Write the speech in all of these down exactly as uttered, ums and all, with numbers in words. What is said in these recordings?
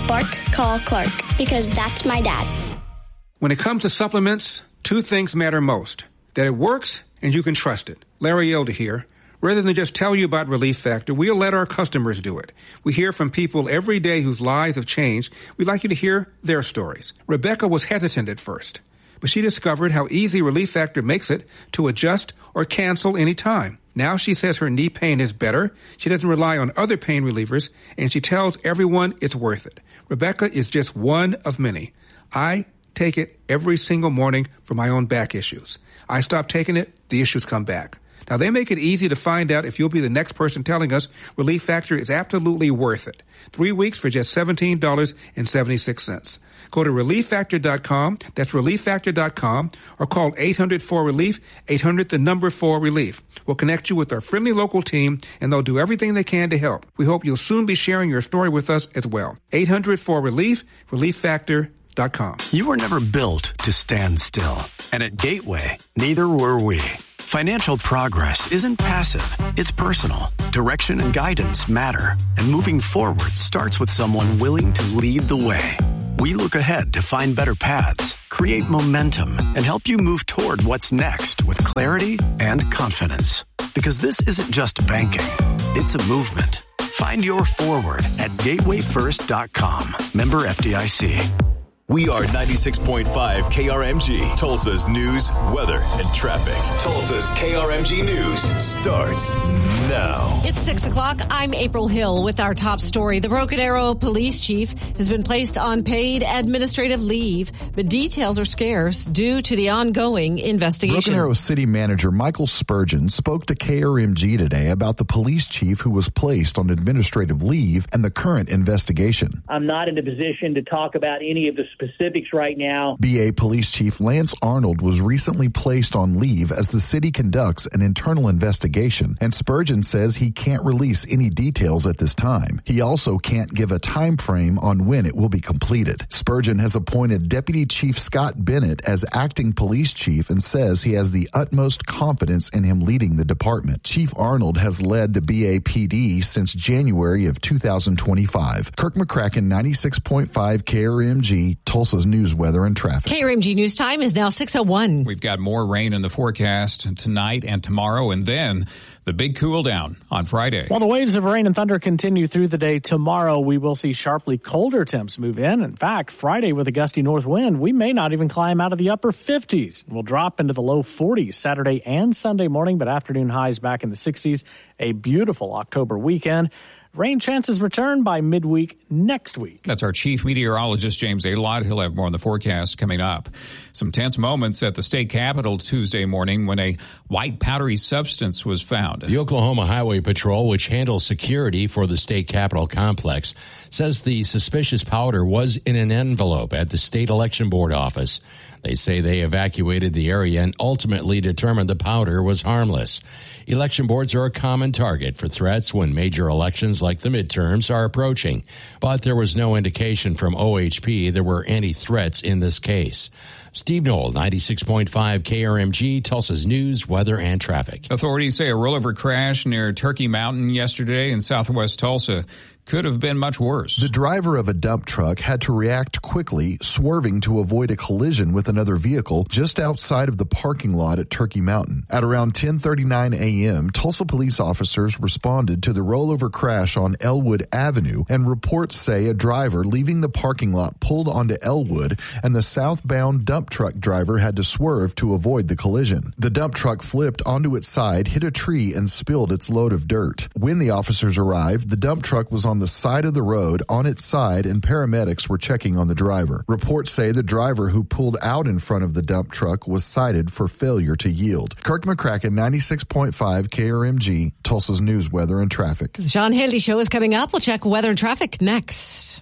Bark, call Clark, because that's my dad. When it comes to supplements, two things matter most. That it works and you can trust it. Larry Elder here. Rather than just tell you about Relief Factor, we'll let our customers do it. We hear from people every day whose lives have changed. We'd like you to hear their stories. Rebecca was hesitant at first, but she discovered how easy Relief Factor makes it to adjust or cancel any time. Now she says her knee pain is better, she doesn't rely on other pain relievers, and she tells everyone it's worth it. Rebecca is just one of many. I take it every single morning for my own back issues. I stop taking it, the issues come back. Now, they make it easy to find out if you'll be the next person telling us Relief Factor is absolutely worth it. Three weeks for just seventeen dollars and seventy-six cents. Go to relief factor dot com, that's relief factor dot com, or call eight hundred four relief, eight hundred the number four relief. We'll connect you with our friendly local team, and they'll do everything they can to help. We hope you'll soon be sharing your story with us as well. eight hundred four relief, relief factor dot com. You were never built to stand still, and at Gateway, neither were we. Financial progress isn't passive, it's personal. Direction and guidance matter, and moving forward starts with someone willing to lead the way. We look ahead to find better paths, create momentum, and help you move toward what's next with clarity and confidence. Because this isn't just banking, it's a movement. Find your forward at gateway first dot com. Member F D I C. We are ninety-six point five K R M G, Tulsa's news, weather, and traffic. Tulsa's K R M G News starts now. It's six o'clock. I'm April Hill with our top story. The Broken Arrow police chief has been placed on paid administrative leave, but details are scarce due to the ongoing investigation. Broken Arrow City Manager Michael Spurgeon spoke to K R M G today about the police chief who was placed on administrative leave and the current investigation. I'm not in a position to talk about any of the specifics right now. B A Police Chief Lance Arnold was recently placed on leave as the city conducts an internal investigation, and Spurgeon says he can't release any details at this time. He also can't give a time frame on when it will be completed. Spurgeon has appointed Deputy Chief Scott Bennett as acting police chief and says he has the utmost confidence in him leading the department. Chief Arnold has led the B A P D since January of two thousand twenty-five. Kirk McCracken, ninety-six point five K R M G, Tulsa's news, weather, and traffic. K R M G News Time is now six oh one. We've got more rain in the forecast tonight and tomorrow, and then the big cool down on Friday. While the waves of rain and thunder continue through the day, tomorrow we will see sharply colder temps move in. In fact, Friday with a gusty north wind, we may not even climb out of the upper fifties. We'll drop into the low forties Saturday and Sunday morning, but afternoon highs back in the sixties. A beautiful October weekend. Rain chances return by midweek next week. That's our chief meteorologist, James Alott. He'll have more on the forecast coming up. Some tense moments at the state capitol Tuesday morning when a white powdery substance was found. The Oklahoma Highway Patrol, which handles security for the state capitol complex, says the suspicious powder was in an envelope at the state election board office. They say they evacuated the area and ultimately determined the powder was harmless. Election boards are a common target for threats when major elections like the midterms are approaching. But there was no indication from O H P there were any threats in this case. Steve Knoll, ninety-six point five K R M G, Tulsa's news, weather, and traffic. Authorities say a rollover crash near Turkey Mountain yesterday in southwest Tulsa could have been much worse. The driver of a dump truck had to react quickly, swerving to avoid a collision with another vehicle just outside of the parking lot at Turkey Mountain. At around ten thirty-nine a.m., Tulsa police officers responded to the rollover crash on Elwood Avenue, and reports say a driver leaving the parking lot pulled onto Elwood, and the southbound dump truck driver had to swerve to avoid the collision. The dump truck flipped onto its side, hit a tree, and spilled its load of dirt. When the officers arrived, the dump truck was on the side of the road on its side, and paramedics were checking on the driver. Reports say the driver who pulled out in front of the dump truck was cited for failure to yield. Kirk McCracken, ninety-six point five K R M G, Tulsa's news, weather, and traffic. The John Haley Show is coming up. We'll check weather and traffic next.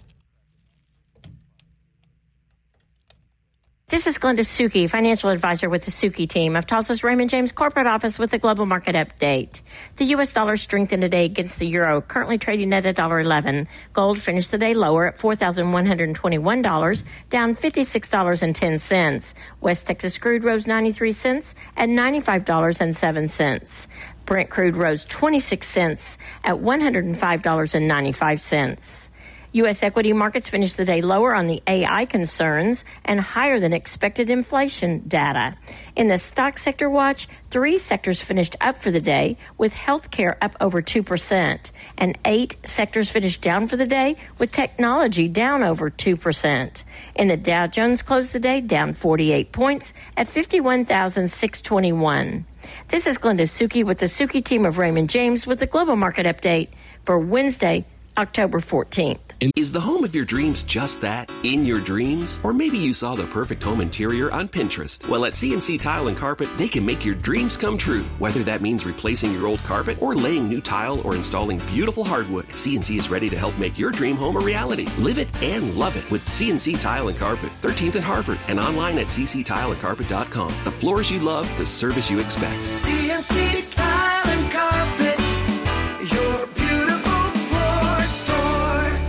This is Glenda Suki, financial advisor with the Suki team of Tulsa's Raymond James corporate office with the global market update. The U S dollar strengthened today against the euro, currently trading at one dollar eleven. Gold finished the day lower at four thousand one hundred twenty-one dollars, down fifty-six dollars and ten cents. West Texas crude rose ninety-three cents at ninety-five dollars and seven cents. Brent crude rose twenty-six cents at one hundred five dollars and ninety-five cents. U S equity markets finished the day lower on the A I concerns and higher than expected inflation data. In the stock sector watch, three sectors finished up for the day, with healthcare up over two percent, and eight sectors finished down for the day, with technology down over two percent. In the Dow Jones closed the day down forty-eight points at fifty-one thousand six hundred twenty-one. This is Glenda Suki with the Suki team of Raymond James with the Global Market Update for Wednesday, October fourteenth. Is the home of your dreams just that, in your dreams? Or maybe you saw the perfect home interior on Pinterest. Well, at C N C Tile and Carpet, they can make your dreams come true. Whether that means replacing your old carpet or laying new tile or installing beautiful hardwood, C N C is ready to help make your dream home a reality. Live it and love it with C N C Tile and Carpet, thirteenth and Harvard, and online at c c tile and carpet dot com. The floors you love, the service you expect. C N C Tile and Carpet, your beautiful floor store.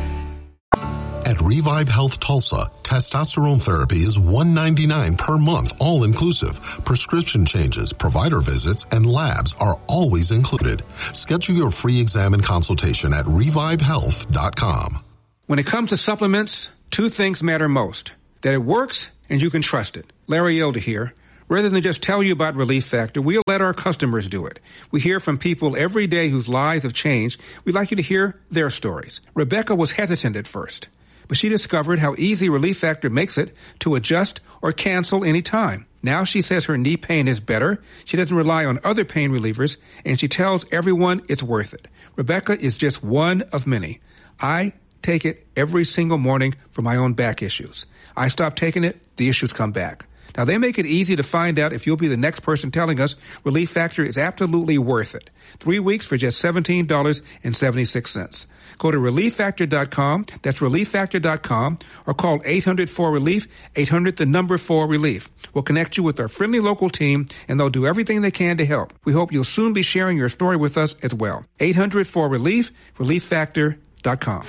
At Revive Health Tulsa, testosterone therapy is one hundred ninety-nine dollars per month, all inclusive. Prescription changes, provider visits, and labs are always included. Schedule your free exam and consultation at revive health dot com. When it comes to supplements, two things matter most: that it works and you can trust it. Larry Elder here. Rather than just tell you about Relief Factor, we'll let our customers do it. We hear from people every day whose lives have changed. We'd like you to hear their stories. Rebecca was hesitant at first, but she discovered how easy Relief Factor makes it to adjust or cancel any time. Now she says her knee pain is better, she doesn't rely on other pain relievers, and she tells everyone it's worth it. Rebecca is just one of many. I take it every single morning for my own back issues. I stop taking it, the issues come back. Now, they make it easy to find out if you'll be the next person telling us Relief Factor is absolutely worth it. Three weeks for just seventeen dollars and seventy-six cents. Go to relief factor dot com, that's relief factor dot com, or call eight hundred four relief, eight hundred the number four relief. We'll connect you with our friendly local team, and they'll do everything they can to help. We hope you'll soon be sharing your story with us as well. eight hundred four relief, relief factor dot com.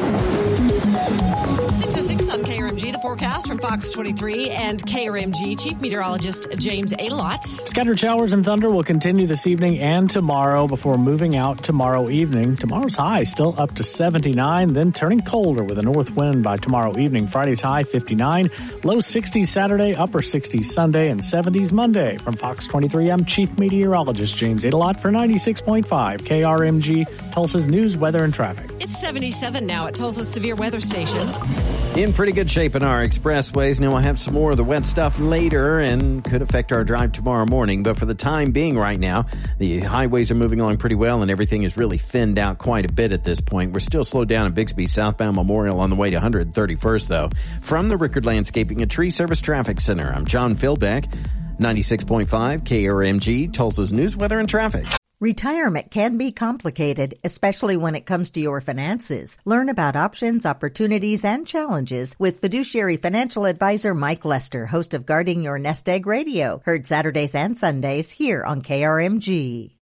six oh six on K R M G, the forecast from Fox twenty-three and K R M G Chief Meteorologist James Alott. Scattered showers and thunder will continue this evening and tomorrow before moving out tomorrow evening. Tomorrow's high still up to seventy-nine, then turning colder with a north wind by tomorrow evening. Friday's high fifty-nine, low sixties Saturday, upper sixties Sunday, and seventies Monday. From Fox twenty-three, I'm Chief Meteorologist James Alott for ninety-six point five K R M G, Tulsa's news, weather, and traffic. It's seventy-seven now at Tulsa's Severe Weather Station. In pretty good shape in our expressways. Now we'll have some more of the wet stuff later and could affect our drive tomorrow morning. But for the time being right now, the highways are moving along pretty well and everything is really thinned out quite a bit at this point. We're still slowed down at Bixby southbound Memorial on the way to one hundred thirty-first though. From the Rickard Landscaping and Tree Service Traffic Center, I'm John Philbeck, ninety-six point five K R M G, Tulsa's news, weather, and traffic. Retirement can be complicated, especially when it comes to your finances. Learn about options, opportunities, and challenges with fiduciary financial advisor Mike Lester, host of Guarding Your Nest Egg Radio, heard Saturdays and Sundays here on K R M G.